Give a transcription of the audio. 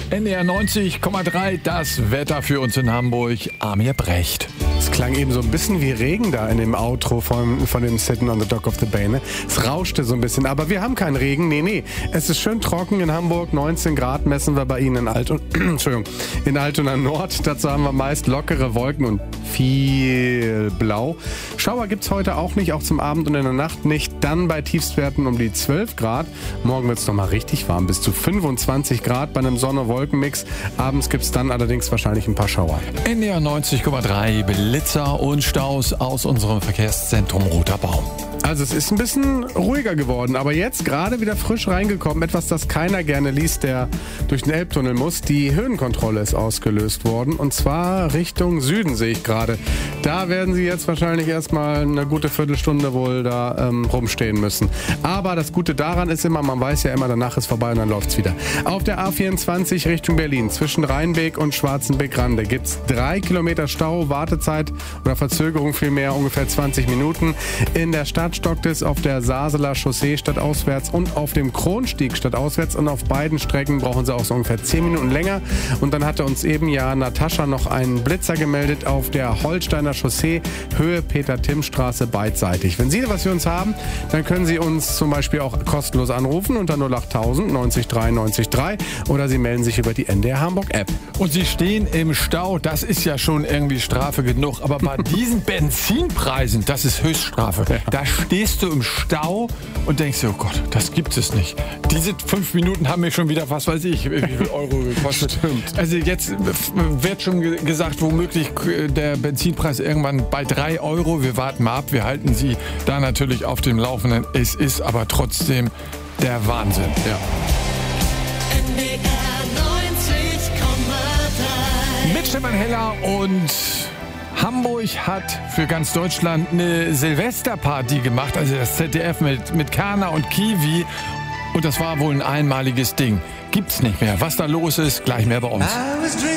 NDR 90,3, das Wetter für uns in Hamburg. Amir Brecht. Es klang eben so ein bisschen wie Regen da in dem Outro von dem Sitting on the Dock of the Bay. Ne? Es rauschte so ein bisschen, aber wir haben keinen Regen. Nee. Es ist schön trocken in Hamburg. 19 Grad messen wir bei Ihnen in Altona Nord. Dazu haben wir meist lockere Wolken und viel Blau. Schauer gibt es heute auch nicht, auch zum Abend und in der Nacht nicht. Dann bei Tiefstwerten um die 12 Grad. Morgen wird es nochmal richtig warm, bis zu 25 Grad bei einem Sonne-Wolken-Mix. Abends gibt es dann allerdings wahrscheinlich ein paar Schauer. NDR 90,3, Blitzer und Staus aus unserem Verkehrszentrum Roter Baum. Also es ist ein bisschen ruhiger geworden, aber jetzt gerade wieder frisch reingekommen. Etwas, das keiner gerne liest, der durch den Elbtunnel muss. Die Höhenkontrolle ist ausgelöst worden und zwar Richtung Süden sehe ich gerade. Da werden Sie jetzt wahrscheinlich erstmal eine gute Viertelstunde wohl da rumstehen müssen. Aber das Gute daran ist immer, man weiß ja immer, danach ist vorbei und dann läuft's wieder. Auf der A24 Richtung Berlin zwischen Rheinbeek und Schwarzenbeck-Rande gibt's 3 Kilometer Stau, Wartezeit oder Verzögerung vielmehr ungefähr 20 Minuten. In der Stadt stockt es auf der Saseler Chaussee stadtauswärts und auf dem Kronstieg stadtauswärts und auf beiden Strecken brauchen Sie auch so ungefähr 10 Minuten länger. Und dann hatte uns eben ja Natascha noch einen Blitzer gemeldet auf der Holsteiner Chaussee, Höhe Peter-Timm-Straße beidseitig. Wenn Sie was für uns haben, dann können Sie uns zum Beispiel auch kostenlos anrufen unter 08000 90 3 90 3 oder Sie melden sich über die NDR Hamburg App. Und Sie stehen im Stau, das ist ja schon irgendwie Strafe genug. Aber bei diesen Benzinpreisen, das ist Höchststrafe. Ja. Da stehst du im Stau und denkst dir, oh Gott, das gibt es nicht. Diese 5 Minuten haben mir schon wieder, was weiß ich, wie viel Euro gekostet. Stimmt. Also jetzt wird schon gesagt, womöglich der Benzinpreis irgendwann bei 3 Euro. Wir warten mal ab, wir halten Sie da natürlich auf dem Laufenden. Es ist aber trotzdem der Wahnsinn. Ja. Mit Stefan Heller und Hamburg hat für ganz Deutschland eine Silvesterparty gemacht, also das ZDF mit Kerner und Kiwi. Und das war wohl ein einmaliges Ding. Gibt's nicht mehr. Was da los ist, gleich mehr bei uns.